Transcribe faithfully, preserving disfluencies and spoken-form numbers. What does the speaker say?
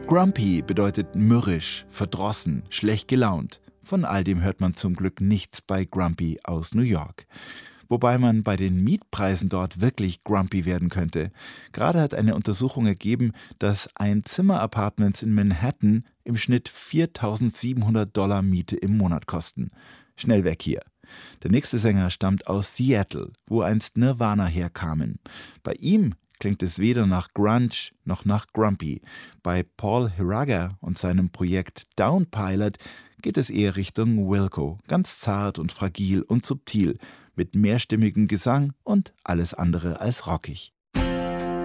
Grumpy bedeutet mürrisch, verdrossen, schlecht gelaunt. Von all dem hört man zum Glück nichts bei Grumpy aus New York. Wobei man bei den Mietpreisen dort wirklich grumpy werden könnte. Gerade hat eine Untersuchung ergeben, dass Einzimmer-Apartments in Manhattan im Schnitt viertausendsiebenhundert Dollar Miete im Monat kosten. Schnell weg hier. Der nächste Sänger stammt aus Seattle, wo einst Nirvana herkamen. Bei ihm klingt es weder nach Grunge noch nach Grumpy. Bei Paul Hiraga und seinem Projekt Downpilot geht es eher Richtung Wilco, ganz zart und fragil und subtil, mit mehrstimmigem Gesang und alles andere als rockig.